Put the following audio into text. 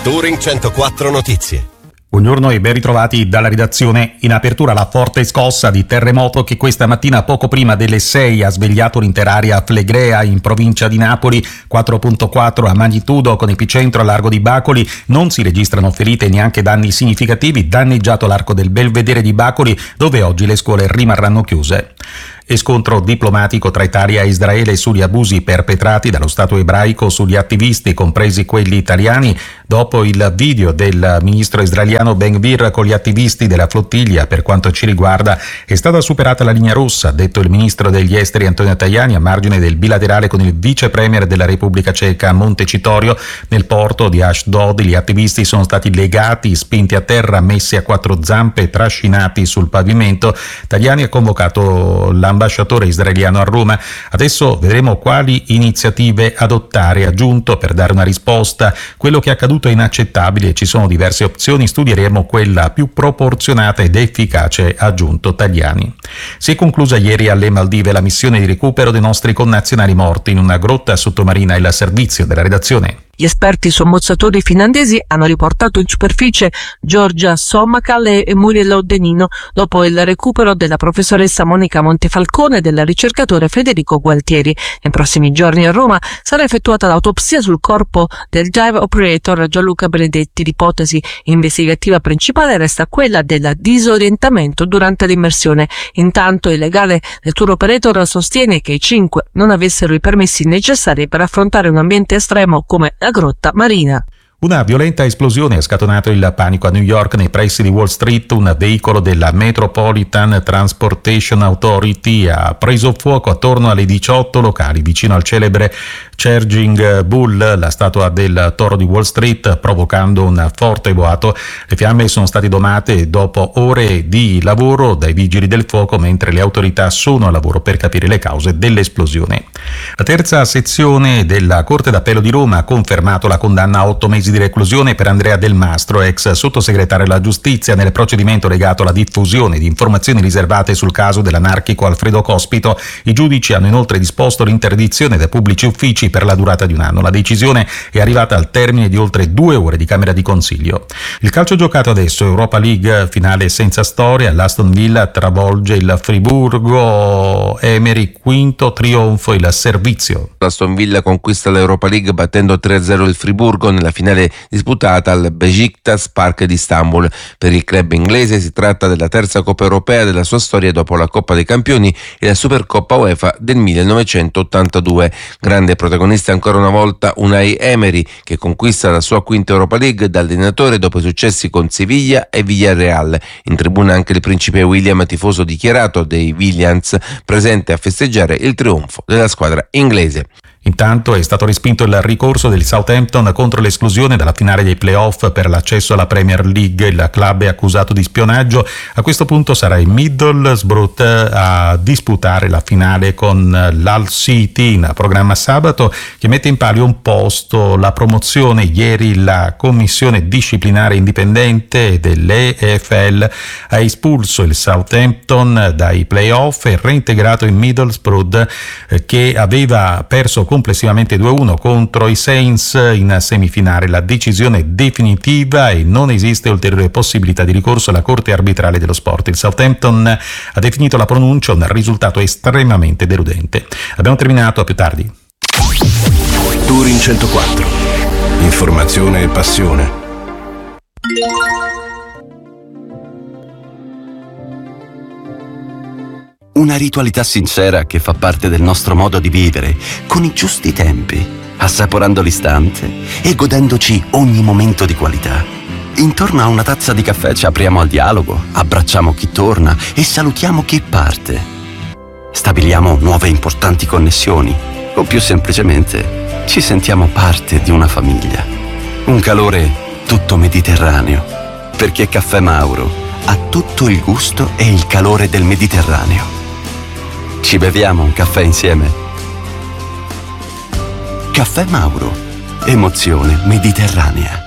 Touring 104 Notizie. Buongiorno e ben ritrovati dalla redazione. In apertura la forte scossa di terremoto che questa mattina poco prima delle 6 ha svegliato l'intera area flegrea in provincia di Napoli, 4.4 a magnitudo con epicentro a largo di Bacoli. Non si registrano ferite e neanche danni significativi, danneggiato l'arco del Belvedere di Bacoli dove oggi le scuole rimarranno chiuse. E scontro diplomatico tra Italia e Israele sugli abusi perpetrati dallo Stato ebraico sugli attivisti, compresi quelli italiani, dopo il video del ministro israeliano Ben Gvir con gli attivisti della flottiglia. Per quanto ci riguarda è stata superata la linea rossa, ha detto il ministro degli esteri Antonio Tajani a margine del bilaterale con il vice premier della Repubblica Ceca Montecitorio. Nel porto di Ashdod gli attivisti sono stati legati, spinti a terra, messi a quattro zampe e trascinati sul pavimento. Tajani ha convocato l'ambasciatore israeliano a Roma. Adesso vedremo quali iniziative adottare, ha aggiunto, per dare una risposta. Quello che è accaduto è inaccettabile e ci sono diverse opzioni, studieremo quella più proporzionata ed efficace, ha aggiunto Tajani. Si è conclusa ieri alle Maldive la missione di recupero dei nostri connazionali morti in una grotta sottomarina. Il servizio della redazione. Gli esperti sommozzatori finlandesi hanno riportato in superficie Giorgia Sommakal e Muriel Odenino dopo il recupero della professoressa Monica Montefalcone e del ricercatore Federico Gualtieri. Nei prossimi giorni a Roma sarà effettuata l'autopsia sul corpo del dive operator Gianluca Benedetti. L'ipotesi investigativa principale resta quella del disorientamento durante l'immersione. Intanto il legale del tour operator sostiene che i 5 non avessero i permessi necessari per affrontare un ambiente estremo come la grotta marina. Una violenta esplosione ha scatenato il panico a New York nei pressi di Wall Street. Un veicolo della Metropolitan Transportation Authority ha preso fuoco attorno alle 18 locali vicino al celebre Charging Bull, la statua del toro di Wall Street, provocando un forte boato. Le fiamme sono state domate dopo ore di lavoro dai vigili del fuoco, mentre le autorità sono a lavoro per capire le cause dell'esplosione. La terza sezione della Corte d'Appello di Roma ha confermato la condanna a 8 mesi di reclusione per Andrea Del Mastro, ex sottosegretario alla giustizia, nel procedimento legato alla diffusione di informazioni riservate sul caso dell'anarchico Alfredo Cospito. I giudici hanno inoltre disposto l'interdizione dai pubblici uffici per la durata di un anno. La decisione è arrivata al termine di oltre 2 ore di Camera di Consiglio. Il calcio giocato adesso, Europa League, finale senza storia, l'Aston Villa travolge il Friburgo, Emery quinto trionfo, il servizio. L'Aston Villa conquista l'Europa League battendo 3-0 il Friburgo nella finale disputata al Beşiktaş Park di Istanbul. Per il club inglese si tratta della terza Coppa Europea della sua storia dopo la Coppa dei Campioni e la Supercoppa UEFA del 1982. Grande protagonista ancora una volta Unai Emery, che conquista la sua quinta Europa League da allenatore dopo i successi con Siviglia e Villarreal. In tribuna anche il principe William, tifoso dichiarato dei Williams, presente a festeggiare il trionfo della squadra inglese. Intanto è stato respinto il ricorso del Southampton contro l'esclusione dalla finale dei playoff per l'accesso alla Premier League. Il club è accusato di spionaggio. A questo punto sarà il Middlesbrough a disputare la finale con l'Hull City in programma sabato, che mette in palio un posto la promozione. Ieri la commissione disciplinare indipendente dell'EFL ha espulso il Southampton dai playoff e reintegrato il Middlesbrough, che aveva perso complessivamente 2-1 contro i Saints in semifinale. La decisione è definitiva e non esiste ulteriore possibilità di ricorso alla Corte arbitrale dello sport. Il Southampton ha definito la pronuncia un risultato estremamente deludente. Abbiamo terminato, a più tardi. Touring 104. Informazione e passione. Una ritualità sincera che fa parte del nostro modo di vivere, con i giusti tempi, assaporando l'istante e godendoci ogni momento di qualità. Intorno a una tazza di caffè ci apriamo al dialogo, abbracciamo chi torna e salutiamo chi parte. Stabiliamo nuove importanti connessioni o più semplicemente ci sentiamo parte di una famiglia. Un calore tutto mediterraneo, perché Caffè Mauro ha tutto il gusto e il calore del Mediterraneo. Ci beviamo un caffè insieme? Caffè Mauro, emozione mediterranea.